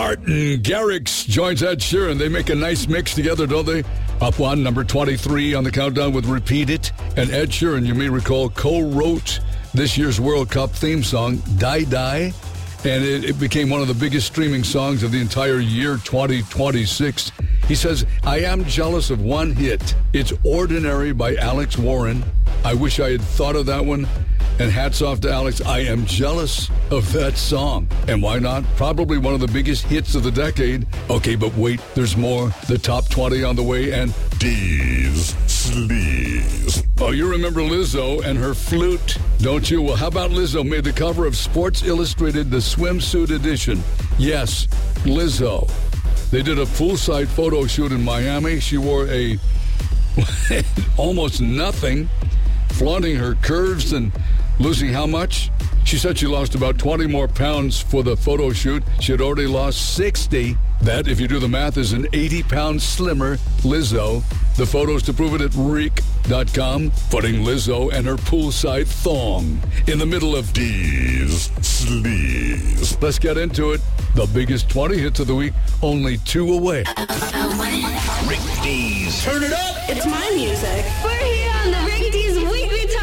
Martin Garrix joins Ed Sheeran. They make a nice mix together, don't they? Up one, number 23 on the countdown with Repeat It. And Ed Sheeran, you may recall, co-wrote this year's World Cup theme song, Die Die. And it became one of the biggest streaming songs of the entire year 2026. He says, I am jealous of one hit. It's Ordinary by Alex Warren. I wish I had thought of that one. And hats off to Alex. I am jealous of that song. And why not? Probably one of the biggest hits of the decade. Okay, but wait, there's more. The top 20 on the way and D's Sleaze. Oh, you remember Lizzo and her flute, don't you? Well, how about Lizzo made the cover of Sports Illustrated, the swimsuit edition? Yes, Lizzo. They did a poolside photo shoot in Miami. She wore a almost nothing, flaunting her curves and losing how much? She said she lost about 20 more pounds for the photo shoot. She had already lost 60. That, if you do the math, is an 80-pound slimmer Lizzo. The photos to prove it at Reek.com, putting Lizzo and her poolside thong in the middle of D's Sleaze. Let's get into it. The biggest 20 hits of the week, only 2 away. Rick D's. Turn it up! It's my music. We're here on the Rick D's Weekly